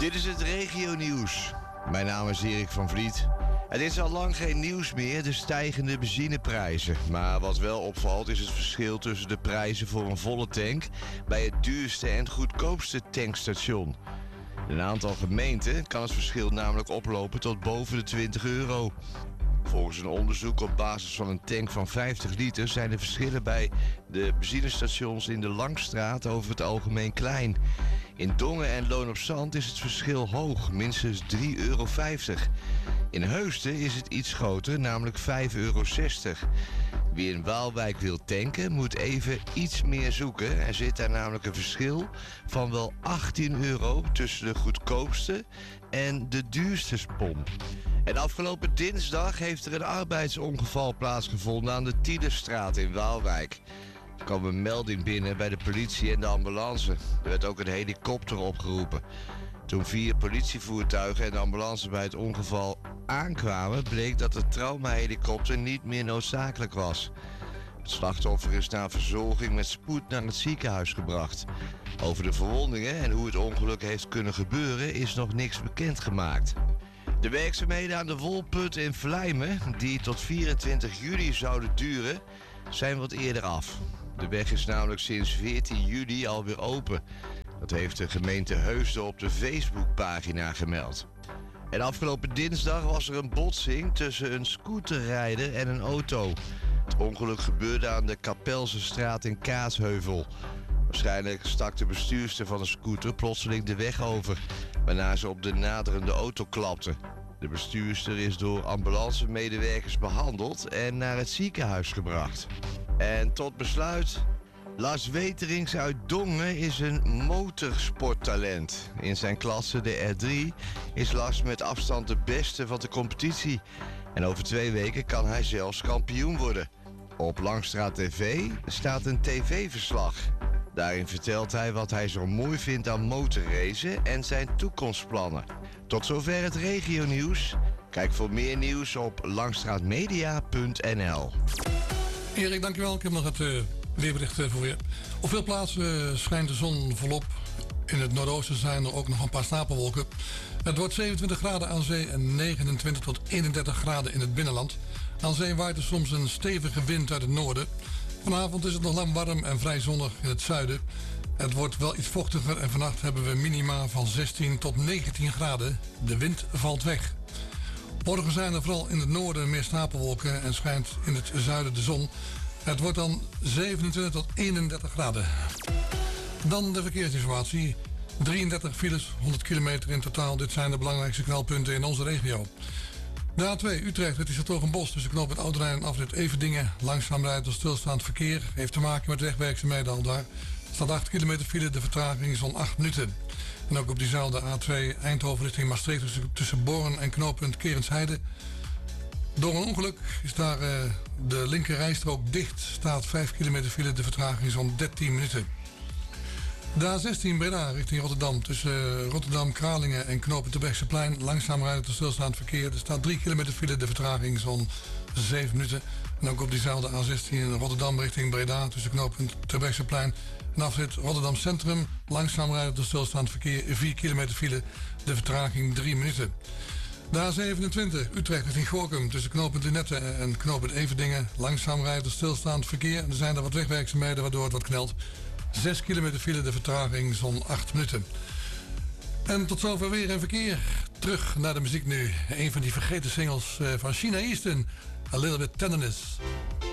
Dit is het regionieuws. Mijn naam is Erik van Vliet. Het is al lang geen nieuws meer, de stijgende benzineprijzen. Maar wat wel opvalt is het verschil tussen de prijzen voor een volle tank bij het duurste en goedkoopste tankstation. In een aantal gemeenten kan het verschil namelijk oplopen tot boven de €20. Volgens een onderzoek op basis van een tank van 50 liter zijn de verschillen bij de benzinestations in de Langstraat over het algemeen klein. In Dongen en Loon op Zand is het verschil hoog, minstens €3,50. In Heusden is het iets groter, namelijk €5,60. Wie in Waalwijk wil tanken, moet even iets meer zoeken. Er zit daar namelijk een verschil van wel €18 tussen de goedkoopste en de duurste pomp. En afgelopen dinsdag heeft er een arbeidsongeval plaatsgevonden aan de Tielerstraat in Waalwijk. Er kwam een melding binnen bij de politie en de ambulance. Er werd ook een helikopter opgeroepen. Toen 4 politievoertuigen en de ambulance bij het ongeval aankwamen, bleek dat de traumahelikopter niet meer noodzakelijk was. Het slachtoffer is na verzorging met spoed naar het ziekenhuis gebracht. Over de verwondingen en hoe het ongeluk heeft kunnen gebeuren is nog niks bekendgemaakt. De werkzaamheden aan de Wolput in Vlijmen, die tot 24 juli zouden duren, zijn wat eerder af. De weg is namelijk sinds 14 juli alweer open. Dat heeft de gemeente Heusden op de Facebookpagina gemeld. En afgelopen dinsdag was er een botsing tussen een scooterrijder en een auto. Het ongeluk gebeurde aan de Kapelsestraat in Kaatsheuvel. Waarschijnlijk stak de bestuurster van de scooter plotseling de weg over, waarna ze op de naderende auto klapte. De bestuurster is door ambulancemedewerkers behandeld en naar het ziekenhuis gebracht. En tot besluit, Lars Weterings uit Dongen is een motorsporttalent. In zijn klasse, de R3, is Lars met afstand de beste van de competitie. En over 2 weken kan hij zelfs kampioen worden. Op Langstraat TV staat een tv-verslag. Daarin vertelt hij wat hij zo mooi vindt aan motorracen en zijn toekomstplannen. Tot zover het regionieuws. Kijk voor meer nieuws op langstraatmedia.nl. Erik, dankjewel. Ik heb nog het weerbericht voor je. Op veel plaatsen schijnt de zon volop. In het noordoosten zijn er ook nog een paar stapelwolken. Het wordt 27 graden aan zee en 29 tot 31 graden in het binnenland. Aan zee waait er soms een stevige wind uit het noorden. Vanavond is het nog lang warm en vrij zonnig in het zuiden. Het wordt wel iets vochtiger en vannacht hebben we minima van 16 tot 19 graden. De wind valt weg. Morgen zijn er vooral in het noorden meer stapelwolken en schijnt in het zuiden de zon. Het wordt dan 27 tot 31 graden. Dan de verkeersinformatie. 33 files, 100 kilometer in totaal. Dit zijn de belangrijkste knelpunten in onze regio. De A2 Utrecht, het is Hertogenbosch tussen knooppunt Ouderijn en afrit Everdingen. Langzaam rijdt door stilstaand verkeer. Heeft te maken met wegwerkzaamheden al daar. Er staat 8 kilometer file, de vertraging is zo'n 8 minuten. En ook op diezelfde A2 Eindhoven richting Maastricht tussen Born en knooppunt Kerensheide. Door een ongeluk is daar de linker rijstrook dicht. Staat 5 kilometer file, de vertraging is zo'n 13 minuten. De A16 Breda richting Rotterdam tussen Rotterdam, Kralingen en knooppunt Terbrechtseplein. Langzaam rijdt door stilstaand verkeer. Er staat 3 kilometer file, de vertraging zo'n 7 minuten. En ook op diezelfde A16 Rotterdam richting Breda tussen knooppunt Terbrechtseplein en afrit Rotterdam Centrum. Langzaam rijdt door stilstaand verkeer 4 kilometer file, de vertraging 3 minuten. De A27 Utrecht richting Gorinchem tussen knooppunt Lunette en knooppunt Everdingen. Langzaam rijdt door stilstaand verkeer. Er zijn er wat wegwerkzaamheden waardoor het wat knelt. 6 kilometer file, de vertraging zo'n 8 minuten. En tot zover weer en verkeer. Terug naar de muziek nu. Een van die vergeten singles van Sheena Easton. A Little Bit Tenderness.